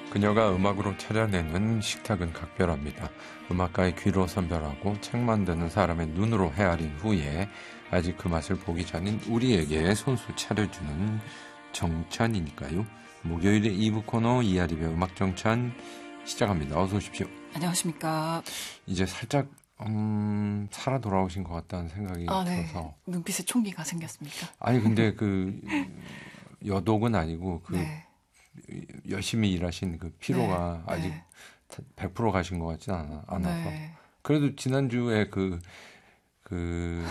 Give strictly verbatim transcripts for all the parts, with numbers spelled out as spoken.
그녀가 음악으로 찾아내는 식탁은 각별합니다. 음악가의 귀로 선별하고 책 만드는 사람의 눈으로 헤아린 후에 아직 그 맛을 보기 전인 우리에게 손수 차려주는 정찬이니까요. 목요일의 이 부 코너 이하립의 음악정찬 시작합니다. 어서 오십시오. 안녕하십니까. 이제 살짝 음, 살아 돌아오신 것 같다는 생각이 아, 네. 들어서. 눈빛에 총기가 생겼습니까? 아니 근데 그 여독은 아니고 그 네. 열심히 일하신 그 피로가 네. 아직 네. 백 퍼센트 가신 것 같지 않아, 않아서. 네. 그래도 지난주에 그, 그,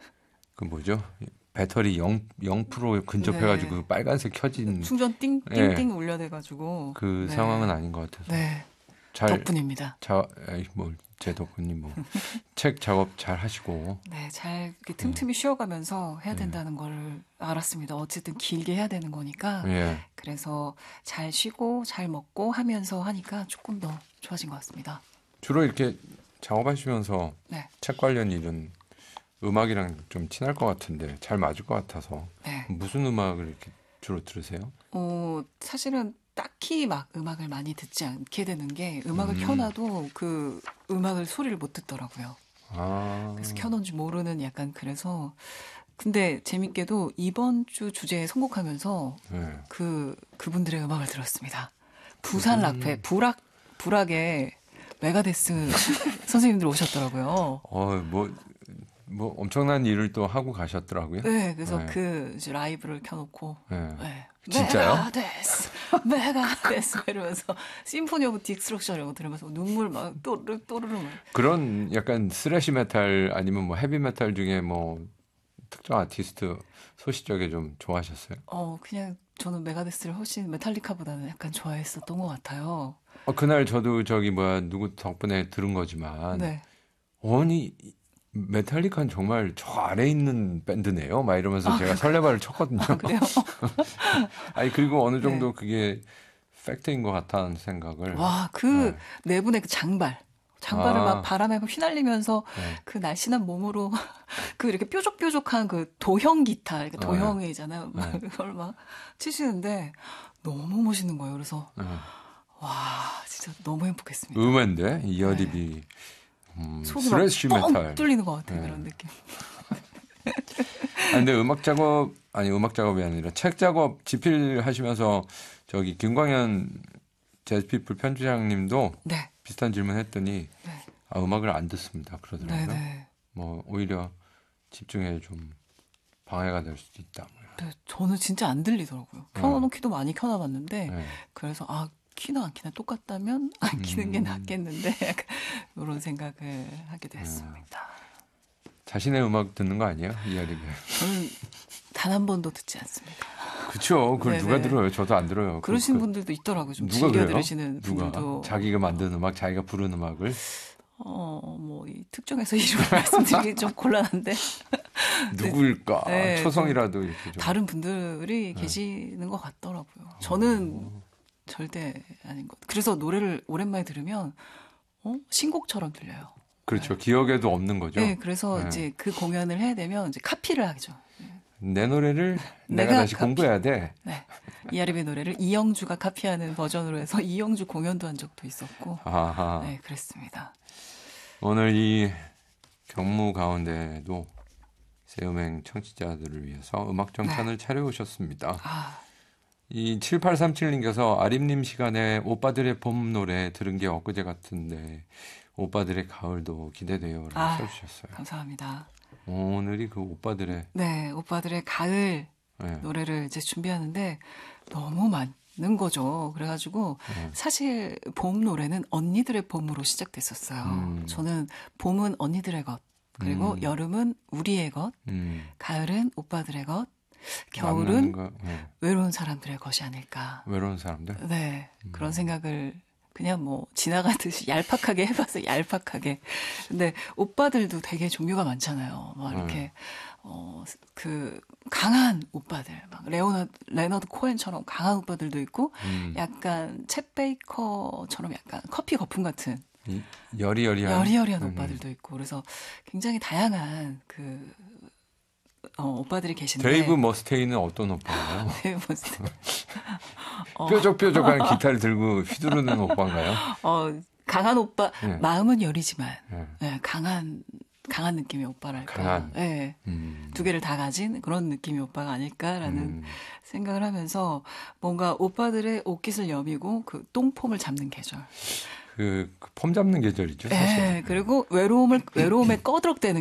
그 뭐죠? 배터리 영, 영 퍼센트 근접해가지고 네. 그 빨간색 켜진. 충전 띵띵띵 네. 울려대가지고. 그 네. 상황은 아닌 것 같아서. 네. 잘, 덕분입니다. 자, 에이, 뭐, 제 덕분이 뭐. 책 작업 잘 하시고. 네. 잘 이렇게 틈틈이 네. 쉬어가면서 해야 된다는 네. 걸 알았습니다. 어쨌든 길게 해야 되는 거니까. 예. 그래서 잘 쉬고 잘 먹고 하면서 하니까 조금 더 좋아진 것 같습니다. 주로 이렇게 작업하시면서 네. 책 관련 일은 음악이랑 좀 친할 것 같은데 잘 맞을 것 같아서 네. 무슨 음악을 이렇게 주로 들으세요? 어, 사실은 딱히 막 음악을 많이 듣지 않게 되는 게 음악을 음. 켜놔도 그 음악을 소리를 못 듣더라고요. 아. 그래서 켜놓은지 모르는 약간 그래서 근데 재밌게도 이번 주 주제에 선곡하면서 네. 그 그분들의 음악을 들었습니다. 부산 음. 락페 부락 부락의 메가데스 선생님들 오셨더라고요. 어, 뭐. 뭐 엄청난 일을 또 하고 가셨더라고요. 네, 그래서 네. 그 이제 라이브를 켜놓고 네. 네. 진짜요? 메가데스, 메가데스 이러면서 심포니 오브 디스트럭션 이런 거 들으면서 눈물 막 또르르 또르르 막. 그런 약간 스래시 메탈 아니면 뭐 헤비 메탈 중에 뭐 특정 아티스트 소시적에 좀 좋아하셨어요? 어, 그냥 저는 메가데스를 훨씬 메탈리카보다는 약간 좋아했었던 것 같아요. 어, 그날 저도 저기 뭐야 누구 덕분에 들은 거지만, 네. 아니. 메탈리카는 정말 저 아래에 있는 밴드네요. 막 이러면서 아, 제가 그, 설레발을 쳤거든요. 아, 그래요? 아니 그리고 어느 정도 네. 그게 팩트인 것 같다는 생각을. 와, 그 네, 네 분의 그 장발. 장발을 아. 막 바람에 휘날리면서 네. 그 날씬한 몸으로 그 이렇게 뾰족뾰족한 그 도형 기타, 그러니까 도형이잖아요. 네. 그걸 막 치시는데 너무 멋있는 거예요. 그래서 네. 와, 진짜 너무 행복했습니다. 음악인데 이하립이. 네. 음, 속이 스트레시 메탈 뚫리는 것 같아요. 네. 그런 느낌. 아, 근데 음악 작업 아니 음악 작업이 아니라 책 작업 집필하시면서 저기 김광현 재즈피플 편집장님도 네. 비슷한 질문했더니 네. 아, 음악을 안 듣습니다. 그러더라고요. 네네. 뭐 오히려 집중에 좀 방해가 될 수도 있다. 네, 저는 진짜 안 들리더라고요. 켜놓기도 네. 많이 켜놔봤는데 네. 그래서 아. 키나 안 키나 똑같다면 안 키는 게 낫겠는데 약간 이런 생각을 하게 됐습니다. 음. 자신의 음악 듣는 거 아니에요? 이하립이. 저는 단 한 번도 듣지 않습니다. 그렇죠. 그걸 네네. 누가 들어요? 저도 안 들어요. 그러신 그, 분들도 있더라고요. 좀 누가 즐겨 들으시는 누가? 분들도. 자기가 만든 음악, 자기가 부른 음악을? 어, 뭐 이 특정해서 이름을 말씀드리기 좀 곤란한데. 누구일까? 네, 초성이라도 이렇게 좀. 다른 분들이 네. 계시는 것 같더라고요. 저는 어. 절대 아닌 것. 그래서 노래를 오랜만에 들으면 어? 신곡처럼 들려요. 그렇죠. 네. 기억에도 없는 거죠. 네, 그래서 네. 이제 그 공연을 해야 되면 이제 카피를 하죠. 내 노래를 내가, 내가 다시 카피. 공부해야 돼. 네. 이하립의 노래를 이영주가 카피하는 버전으로 해서 이영주 공연도 한 적도 있었고. 아하. 네, 그랬습니다. 오늘 이 경무 가운데도 새음행 청취자들을 위해서 음악정찬을 네. 차려오셨습니다. 아. 이 칠팔삼칠님께서 아립님 시간에 오빠들의 봄 노래 들은 게 엊그제 같은데 오빠들의 가을도 기대돼요. 라고 아, 써주셨어요. 감사합니다. 오늘이 그 오빠들의 네, 오빠들의 가을 네. 노래를 이제 준비하는데 너무 많은 거죠. 그래가지고 네. 사실 봄 노래는 언니들의 봄으로 시작됐었어요. 음. 저는 봄은 언니들의 것, 그리고 음. 여름은 우리의 것, 음. 가을은 오빠들의 것, 겨울은 네. 외로운 사람들의 것이 아닐까. 외로운 사람들? 네, 음. 그런 생각을 그냥 뭐 지나가듯이 얄팍하게 해봐서 얄팍하게. 근데 오빠들도 되게 종류가 많잖아요. 막 이렇게 네. 어, 그 강한 오빠들, 막 레오나드 레너드 코엔처럼 강한 오빠들도 있고, 음. 약간 챗 베이커처럼 약간 커피 거품 같은. 이, 여리여리한 여리여리한 음. 오빠들도 있고, 그래서 굉장히 다양한 그 어, 오빠들이 계신데. 데이브 머스테인은 어떤 오빠인가요? 데이브 머스테인. 어. 뾰족뾰족한 기타를 들고 휘두르는 오빠인가요? 어, 강한 오빠, 네. 마음은 여리지만 네. 네, 강한 강한 느낌의 오빠랄까. 강한. 네. 음. 두 개를 다 가진 그런 느낌의 오빠가 아닐까라는 음. 생각을 하면서 뭔가 오빠들의 옷깃을 여미고 그 똥폼을 잡는 계절. 그 폼 잡는 계절이죠, 사실. 네, 그리고 외로움을 외로움에 꺼드럭대는